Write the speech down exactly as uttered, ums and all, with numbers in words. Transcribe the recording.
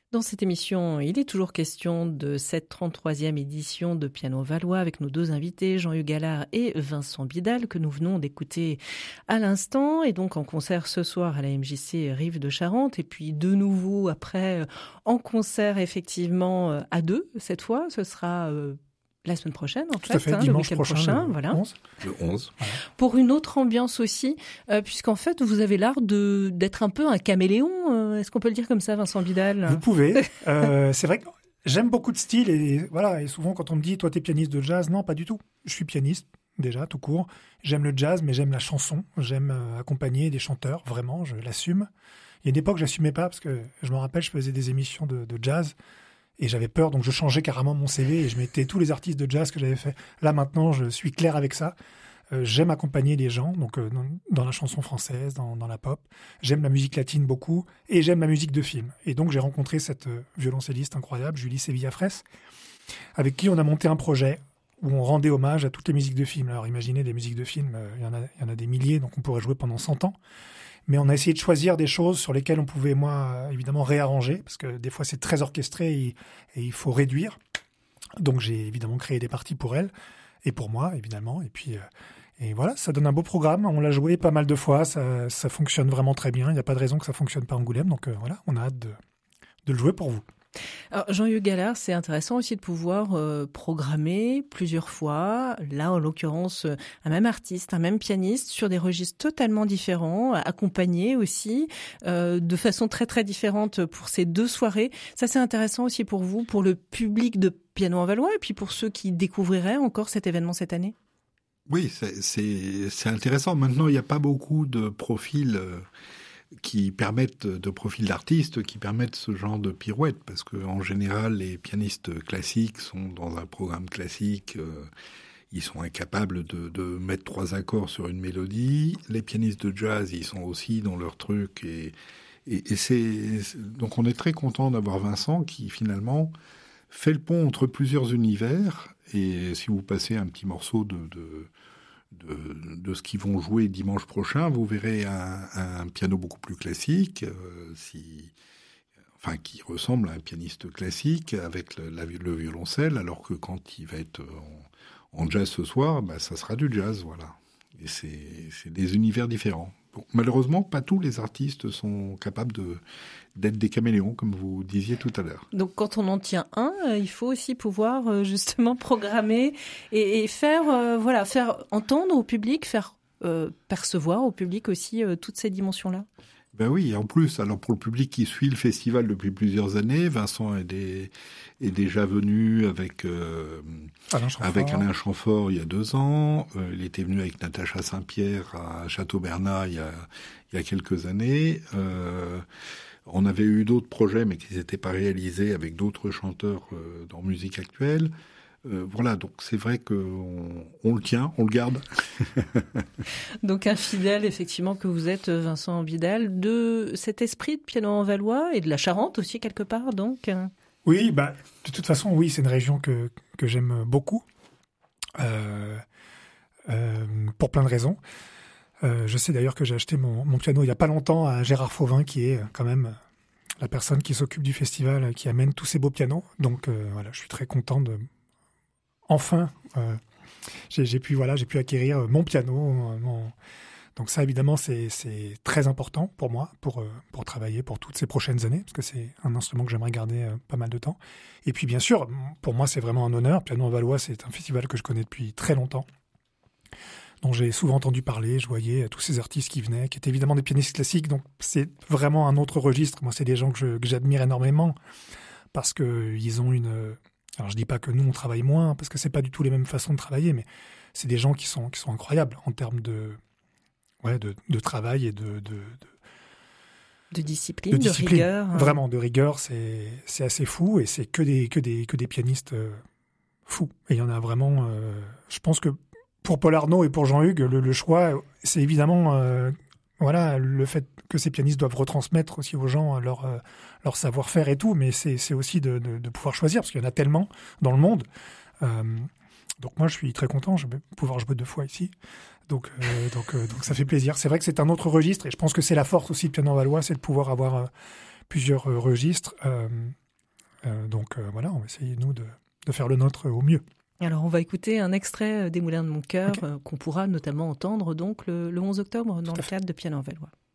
Dans cette émission, il est toujours question de cette trente-troisième édition de Piano Valois avec nos deux invités, Jean-Hugues Allard et Vincent Bidal, que nous venons d'écouter à l'instant. Et donc en concert ce soir à la M J C Rive de Charente. Et puis de nouveau après en concert effectivement à deux cette fois. Ce sera... Euh, la semaine prochaine, en Tout fait, à fait, hein, dimanche le week-end prochain, prochain, le voilà. onze. Le onze. Voilà. Pour une autre ambiance aussi, euh, puisqu'en fait, vous avez l'art de, d'être un peu un caméléon. Euh, est-ce qu'on peut le dire comme ça, Vincent Bidal ? Vous pouvez. euh, c'est vrai que j'aime beaucoup de styles et voilà. Et souvent, quand on me dit, toi, t'es pianiste de jazz, non, pas du tout. Je suis pianiste déjà, tout court. J'aime le jazz, mais j'aime la chanson. J'aime euh, accompagner des chanteurs, vraiment. Je l'assume. Il y a une époque, j'assumais pas parce que je me rappelle, je faisais des émissions de, de jazz. Et j'avais peur, donc je changeais carrément mon C V et je mettais tous les artistes de jazz que j'avais fait. Là, maintenant, je suis clair avec ça. Euh, j'aime accompagner les gens, donc euh, dans, dans la chanson française, dans, dans la pop. J'aime la musique latine beaucoup et j'aime la musique de film. Et donc, j'ai rencontré cette euh, violoncelliste incroyable, Julie Sevilla-Fraisse, avec qui on a monté un projet où on rendait hommage à toutes les musiques de film. Alors, imaginez, des musiques de film, euh, il y en a, il y en a des milliers, donc on pourrait jouer pendant cent ans. Mais on a essayé de choisir des choses sur lesquelles on pouvait, moi, évidemment, réarranger, parce que des fois, c'est très orchestré et, et il faut réduire. Donc, j'ai évidemment créé des parties pour elle et pour moi, évidemment. Et puis, euh, et voilà, ça donne un beau programme. On l'a joué pas mal de fois. Ça, ça fonctionne vraiment très bien. Il n'y a pas de raison que ça fonctionne pas à Angoulême. Donc, euh, voilà, on a hâte de, de le jouer pour vous. Alors, Jean-Hugues Allard, c'est intéressant aussi de pouvoir euh, programmer plusieurs fois, là en l'occurrence un même artiste, un même pianiste sur des registres totalement différents, accompagnés aussi euh, de façon très très différente pour ces deux soirées. Ça c'est intéressant aussi pour vous, pour le public de Piano en Valois et puis pour ceux qui découvriraient encore cet événement cette année. Oui, c'est, c'est, c'est intéressant. Maintenant, il n'y a pas beaucoup de profils... Euh... qui permettent de profils d'artistes, qui permettent ce genre de pirouette, parce que en général, les pianistes classiques sont dans un programme classique, euh, ils sont incapables de, de mettre trois accords sur une mélodie. Les pianistes de jazz, ils sont aussi dans leur truc, et, et, et c'est donc on est très content d'avoir Vincent qui finalement fait le pont entre plusieurs univers. Et si vous passez un petit morceau de, de De, de ce qu'ils vont jouer dimanche prochain, vous verrez un, un piano beaucoup plus classique, euh, si, enfin qui ressemble à un pianiste classique avec le, la, le violoncelle, alors que quand il va être en, en jazz ce soir, bah, ça sera du jazz, voilà. Et c'est, c'est des univers différents. Bon, malheureusement, pas tous les artistes sont capables de, d'être des caméléons, comme vous disiez tout à l'heure. Donc, quand on en tient un, euh, il faut aussi pouvoir euh, justement programmer et, et faire, euh, voilà, faire entendre au public, faire euh, percevoir au public aussi euh, toutes ces dimensions-là. Ben oui, en plus, alors pour le public qui suit le festival depuis plusieurs années, Vincent est, des, est déjà venu avec euh, Alain avec Alain Chamfort il y a deux ans. Euh, il était venu avec Natacha Saint-Pierre à Château-Bernat il y a, il y a quelques années. Euh, on avait eu d'autres projets, mais qui n'étaient pas réalisés avec d'autres chanteurs euh, dans musique actuelle. Euh, voilà, donc c'est vrai qu'on on le tient, on le garde. Donc un fidèle, effectivement, que vous êtes, Vincent Bidal, de cet esprit de Piano en Valois et de la Charente aussi, quelque part, donc. Oui, bah, de toute façon, oui, c'est une région que, que j'aime beaucoup, euh, euh, pour plein de raisons. Euh, je sais d'ailleurs que j'ai acheté mon, mon piano il n'y a pas longtemps à Gérard Fauvin, qui est quand même la personne qui s'occupe du festival, qui amène tous ces beaux pianos. Donc euh, voilà, je suis très content de... Enfin, euh, j'ai, j'ai pu voilà, j'ai pu acquérir mon piano. Mon... Donc ça, évidemment, c'est, c'est très important pour moi, pour pour travailler pour toutes ces prochaines années, parce que c'est un instrument que j'aimerais garder euh, pas mal de temps. Et puis, bien sûr, pour moi, c'est vraiment un honneur. Piano en Valois, c'est un festival que je connais depuis très longtemps, dont j'ai souvent entendu parler. Je voyais tous ces artistes qui venaient, qui étaient évidemment des pianistes classiques. Donc c'est vraiment un autre registre. Moi, c'est des gens que, je, que j'admire énormément parce que ils ont une Alors je dis pas que nous on travaille moins parce que c'est pas du tout les mêmes façons de travailler, mais c'est des gens qui sont qui sont incroyables en termes de ouais de, de travail et de de, de de discipline, de, de discipline. rigueur. Hein. Vraiment de rigueur, c'est c'est assez fou et c'est que des que des que des pianistes euh, fous. Et il y en a vraiment. Euh, je pense que pour Paul Arnaud et pour Jean-Hugues, le, le choix, c'est évidemment euh, voilà le fait que ces pianistes doivent retransmettre aussi aux gens leur euh, leur savoir-faire et tout, mais c'est c'est aussi de, de, de pouvoir choisir parce qu'il y en a tellement dans le monde. Euh, donc moi je suis très content, je vais pouvoir jouer deux fois ici. Donc euh, donc euh, donc ça fait plaisir. C'est vrai que c'est un autre registre et je pense que c'est la force aussi de Piano en Valois, c'est de pouvoir avoir euh, plusieurs euh, registres. Euh, euh, donc euh, voilà, on va essayer, nous, de, de faire le nôtre au mieux. Alors, on va écouter un extrait des Moulins de mon cœur, Okay. euh, qu'on pourra notamment entendre donc le, le onze octobre dans le cadre de Piano en Vellois.